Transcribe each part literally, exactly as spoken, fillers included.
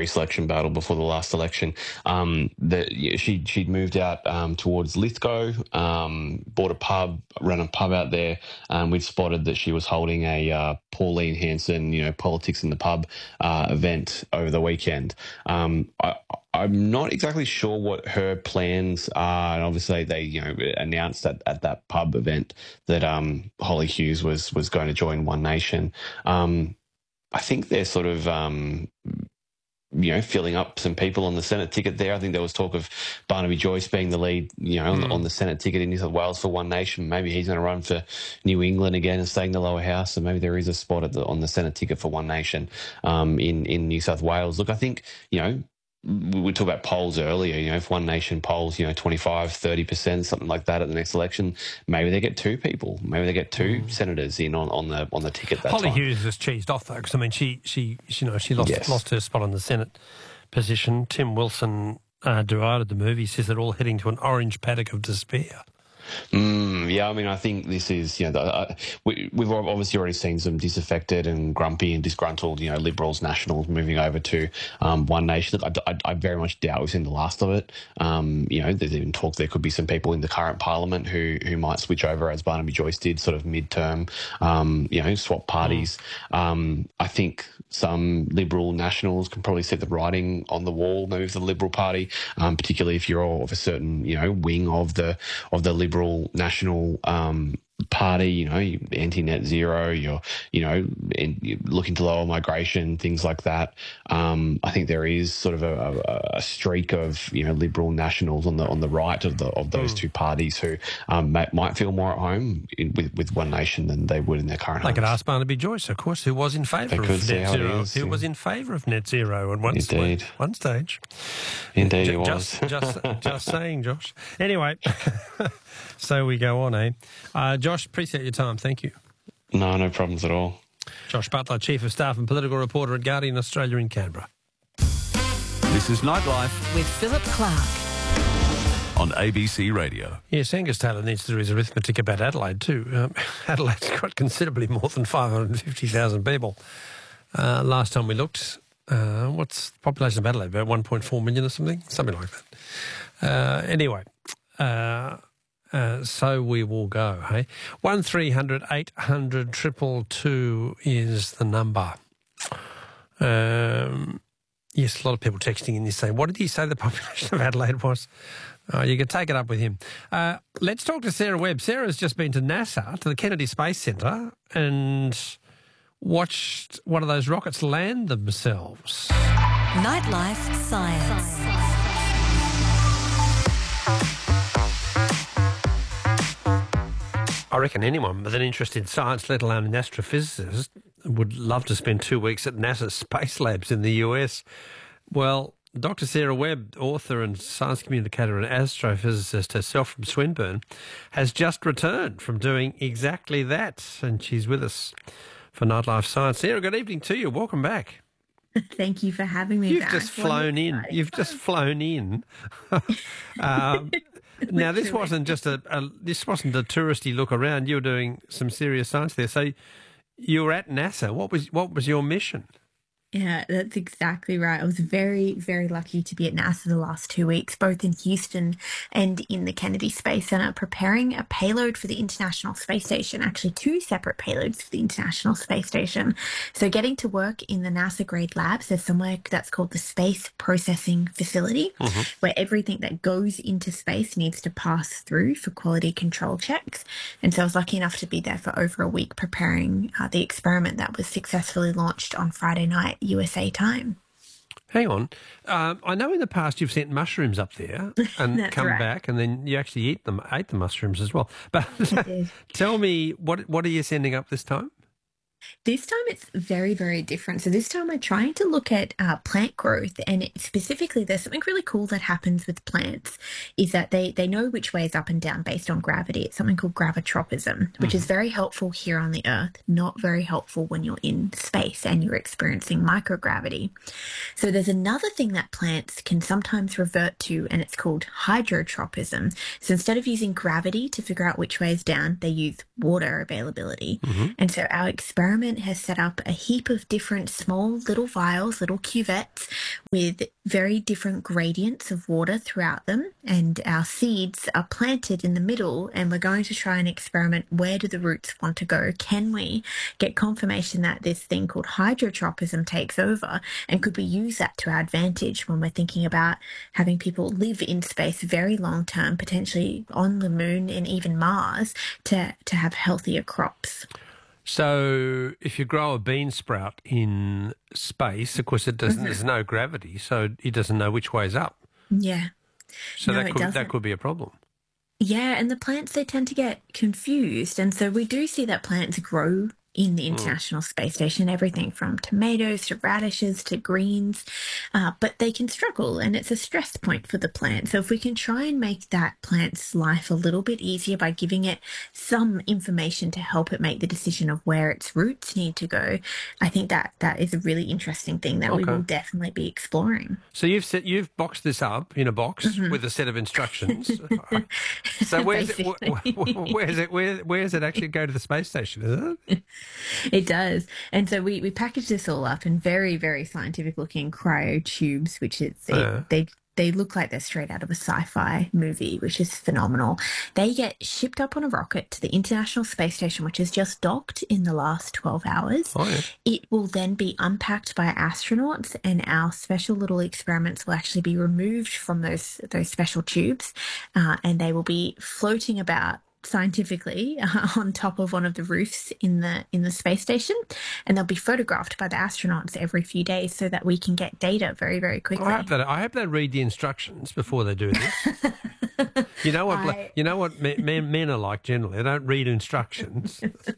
pre-selection battle before the last election. Um, that yeah, she she'd moved out um, towards Lithgow, um, bought a pub, ran a pub out there. Um, we'd spotted that she was holding a uh, Pauline Hanson, you know, politics in the pub uh, event over the weekend. Um, I, I'm not exactly sure what her plans are, and obviously they, you know, announced at, at that pub event that um, Holly Hughes was was going to join One Nation. Um, I think they're sort of, um, you know, filling up some people on the Senate ticket there. I think there was talk of Barnaby Joyce being the lead, you know, mm. on, on the Senate ticket in New South Wales for One Nation. Maybe he's going to run for New England again and stay in the lower house. So maybe there is a spot at the, on the Senate ticket for One Nation um, in, in New South Wales. Look, I think, you know, we talked about polls earlier, you know, if One Nation polls, you know, twenty-five, thirty percent, something like that at the next election, maybe they get two people, maybe they get two mm. senators in on, on the on the ticket that Holly time. Hughes was cheesed off, though, because, I mean, she, she, she, you know, she lost, yes. lost her spot on the Senate position. Tim Wilson uh, derided the move. He says they're all heading to an orange paddock of despair. Mm, yeah, I mean, I think this is, you know, the, uh, we, we've obviously already seen some disaffected and grumpy and disgruntled, you know, Liberals, Nationals moving over to um, One Nation. I, I, I very much doubt we've seen the last of it. Um, you know, there's even talk there could be some people in the current parliament who who might switch over, as Barnaby Joyce did, sort of mid-term, um, you know, swap parties. Mm. Um, I think some Liberal Nationals can probably set the writing on the wall, maybe for the Liberal Party, um, particularly if you're of a certain, you know, wing of the of the Liberal National um, Party, you know, anti-net zero, you're, you know, in, you're looking to lower migration, things like that. Um, I think there is sort of a, a, a streak of, you know, Liberal Nationals on the on the right of the of those mm. two parties who um, may, might feel more at home in, with with One Nation than they would in their current. They homes. could ask Barnaby Joyce, of course, who was in favour of net zero. Who was in favour of net zero at one, Indeed. one stage. Indeed, J- he was. Just, just, just saying, Josh. Anyway. So we go on, eh? Uh, Josh, appreciate your time. Thank you. No, no problems at all. Josh Butler, Chief of Staff and Political Reporter at Guardian Australia in Canberra. This is Nightlife with Philip Clark on A B C Radio. Yes, Angus Taylor needs to do his arithmetic about Adelaide too. Um, Adelaide's got considerably more than five hundred fifty thousand people. Uh, last time we looked, uh, what's the population of Adelaide? About one point four million or something? Something like that. Uh, anyway... Uh, Uh, so we will go, hey? one three hundred eight hundred two two two is the number. Um, yes, a lot of people texting in this saying, what did he say the population of Adelaide was? Oh, you can take it up with him. Uh, let's talk to Sarah Webb. Sarah's just been to NASA, to the Kennedy Space Centre, and watched one of those rockets land themselves. Nightlife Science. I reckon anyone with an interest in science, let alone an astrophysicist, would love to spend two weeks at NASA's space labs in the U S. Well, Doctor Sarah Webb, author and science communicator and astrophysicist herself from Swinburne, has just returned from doing exactly that, and she's with us for Nightlife Science. Sarah, good evening to you. Welcome back. Thank you for having me You've back. just flown in. You've just flown in. um, Now, this wasn't just a, a this wasn't a touristy look around. You were doing some serious science there. So you were at NASA. What was what was your mission? Yeah, that's exactly right. I was very, very lucky to be at NASA the last two weeks, both in Houston and in the Kennedy Space Center, preparing a payload for the International Space Station, actually two separate payloads for the International Space Station. So getting to work in the NASA-grade labs, there's somewhere that's called the Space Processing Facility, mm-hmm. where everything that goes into space needs to pass through for quality control checks. And so I was lucky enough to be there for over a week preparing uh, the experiment that was successfully launched on Friday night, U S A time. Hang on. Um, I know in the past you've sent mushrooms up there and come right. back, and then you actually eat them, ate the mushrooms as well. But tell me, what what are you sending up this time? This time it's very, very different. So this time we're trying to look at uh, plant growth, and it, specifically there's something really cool that happens with plants is that they, they know which way is up and down based on gravity. It's something called gravitropism, which mm-hmm. is very helpful here on the Earth, not very helpful when you're in space and you're experiencing microgravity. So there's another thing that plants can sometimes revert to, and it's called hydrotropism. So instead of using gravity to figure out which way is down, they use water availability. Mm-hmm. And so our experiment experiment has set up a heap of different small little vials, little cuvettes with very different gradients of water throughout them. And our seeds are planted in the middle, and we're going to try and experiment where do the roots want to go? Can we get confirmation that this thing called hydrotropism takes over? And could we use that to our advantage when we're thinking about having people live in space very long term, potentially on the moon and even Mars, to, to have healthier crops? So if you grow a bean sprout in space, of course, it doesn't. Mm-hmm. There's no gravity, so it doesn't know which way's up. Yeah. So No, that it could that doesn't. could be a problem. Yeah, and the plants, they tend to get confused. And so we do see that plants grow in the International Space Station, everything from tomatoes to radishes to greens, uh, but they can struggle, and it's a stress point for the plant. So if we can try and make that plant's life a little bit easier by giving it some information to help it make the decision of where its roots need to go, I think that that is a really interesting thing that we Okay. will definitely be exploring. So you've set, you've boxed this up in a box Mm-hmm. with a set of instructions. So where's it? Wh- wh- where's it? Where where does it actually go to the space station? Is it? It does. And so we, we packaged this all up in very, very scientific looking cryo tubes, which is, they, Yeah. they, they look like they're straight out of a sci-fi movie, which is phenomenal. They get shipped up on a rocket to the International Space Station, which has just docked in the last twelve hours. Oh, yeah. It will then be unpacked by astronauts, and our special little experiments will actually be removed from those, those special tubes, uh, and they will be floating about scientifically uh, on top of one of the roofs in the in the space station, and they'll be photographed by the astronauts every few days so that we can get data very, very quickly. I hope that I hope they read the instructions before they do this. You know what? I- You know what men, men, men are like generally. They don't read instructions.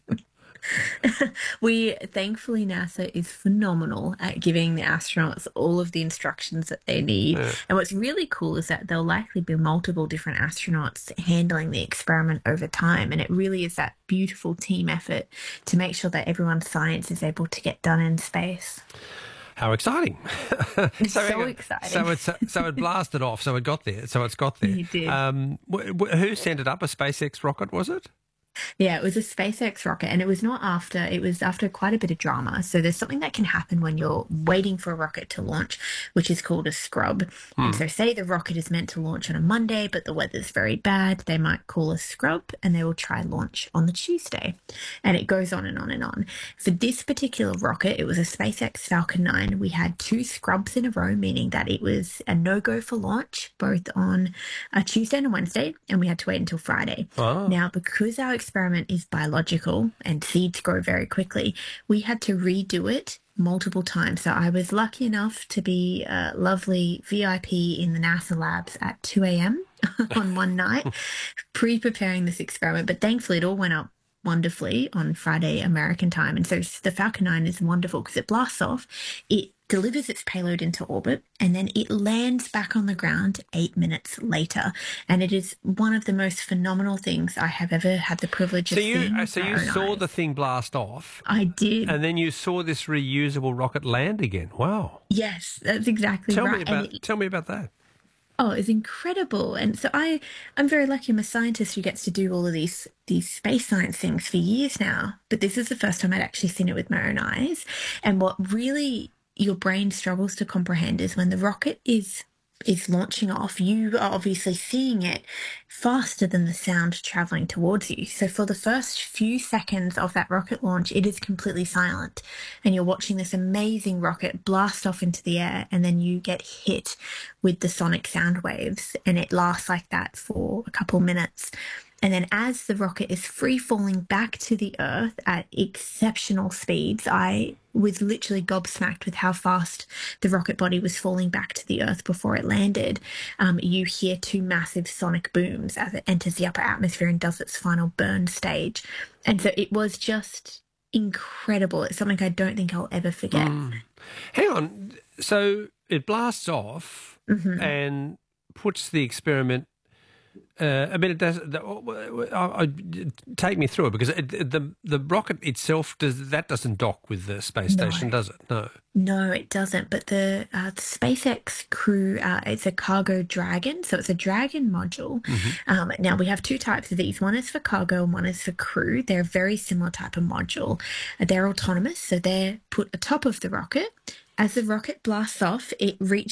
We thankfully NASA is phenomenal at giving the astronauts all of the instructions that they need. And what's really cool is that there'll likely be multiple different astronauts handling the experiment over time, and it really is that beautiful team effort to make sure that everyone's science is able to get done in space. How exciting! It's so hang on. exciting. So it's so it blasted off. So it got there. So it's got there. It did. Um, wh- wh- who sent it up? A SpaceX rocket, was it? Yeah, it was a SpaceX rocket, and it was not after, it was after quite a bit of drama. So there's something that can happen when you're waiting for a rocket to launch, which is called a scrub. And so say the rocket is meant to launch on a Monday, but the weather's very bad, they might call a scrub, and they will try launch on the Tuesday. And it goes on and on and on. For this particular rocket, it was a SpaceX Falcon nine. We had two scrubs in a row, meaning that it was a no-go for launch, both on a Tuesday and a Wednesday, and we had to wait until Friday. Oh. Now, because our experiment is biological and seeds grow very quickly, we had to redo it multiple times. So I was lucky enough to be a lovely V I P in the NASA labs at two a.m. on one night, pre-preparing this experiment. But thankfully, it all went up wonderfully on Friday American time. And so the Falcon nine is wonderful because it blasts off, it delivers its payload into orbit, and then it lands back on the ground eight minutes later. And it is one of the most phenomenal things I have ever had the privilege So of you seeing. uh, so with you my own saw eyes. the thing blast off, I did. and then you saw this reusable rocket land again. Wow! Yes, that's exactly Tell right. me And about it- tell me about that. Oh, it's incredible. And so I, I'm very lucky. I'm a scientist who gets to do all of these these space science things for years now. But this is the first time I'd actually seen it with my own eyes. And what really your brain struggles to comprehend is when the rocket is is launching off, you are obviously seeing it faster than the sound traveling towards you. So for the first few seconds of that rocket launch, it is completely silent. And you're watching this amazing rocket blast off into the air, and then you get hit with the sonic sound waves, and it lasts like that for a couple minutes. And then as the rocket is free falling back to the Earth at exceptional speeds, I was literally gobsmacked with how fast the rocket body was falling back to the Earth before it landed. Um, you hear two massive sonic booms as it enters the upper atmosphere and does its final burn stage. And so it was just incredible. It's something I don't think I'll ever forget. Hang on. So it blasts off Mm-hmm. and puts the experiment Uh, I mean, it does. The, I, I, take me through it, because it, the the rocket itself does that doesn't dock with the space No. station, does it? No. No, it doesn't. But the, uh, the SpaceX Crew, uh, it's a cargo Dragon. So it's a Dragon module. Mm-hmm. Um, now, we have two types of these. One is for cargo and one is for crew. They're a very similar type of module. Uh, they're autonomous, so they're put atop of the rocket. As the rocket blasts off, it reaches